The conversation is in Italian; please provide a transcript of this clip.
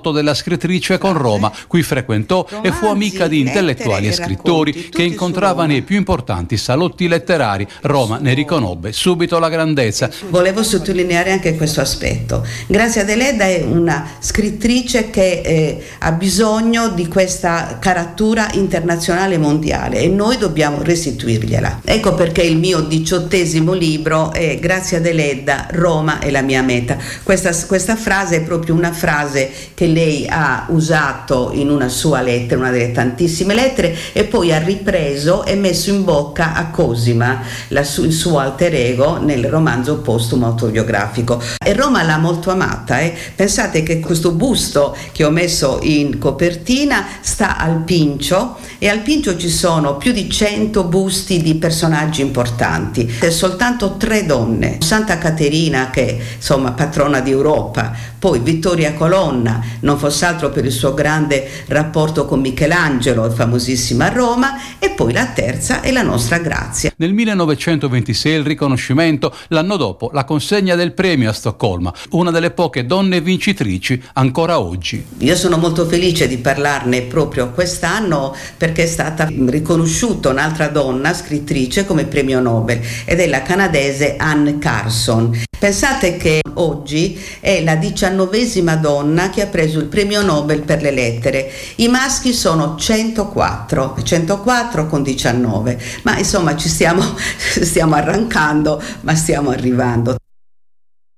rapporto della scrittrice con Roma, cui frequentò e fu amica di intellettuali e scrittori che incontrava nei più importanti salotti letterari. Roma ne riconobbe subito la grandezza. Volevo sottolineare anche questo aspetto. Grazia Deledda è una scrittrice che ha bisogno di questa caratura internazionale e mondiale e noi dobbiamo restituirgliela. Ecco perché il mio 18° libro è Grazia Deledda, Roma è la mia meta. Questa frase è proprio una frase che lei ha usato in una sua lettera, una delle tantissime lettere, e poi ha ripreso e messo in bocca a Cosima, il suo alter ego, nel romanzo postumo autobiografico. E Roma l'ha molto amata. Pensate che questo busto che ho messo in copertina sta al Pincio, e al Pincio ci sono più di 100 busti di personaggi importanti e soltanto 3 donne: Santa Caterina, che insomma patrona d'Europa, poi Vittoria Colonna, non fosse altro per il suo grande rapporto con Michelangelo, famosissima a Roma, e poi la terza è la nostra Grazia. Nel 1926 il riconoscimento, l'anno dopo la consegna del premio a Stoccolma, una delle poche donne vincitrici ancora oggi. Io sono molto felice di parlarne proprio quest'anno, perché è stata riconosciuta un'altra donna scrittrice come premio Nobel, ed è la canadese Anne Carson. Pensate che oggi è la 19ª donna che ha preso il premio Nobel per le lettere. I maschi sono 104 con 19, ma insomma stiamo arrancando, ma stiamo arrivando.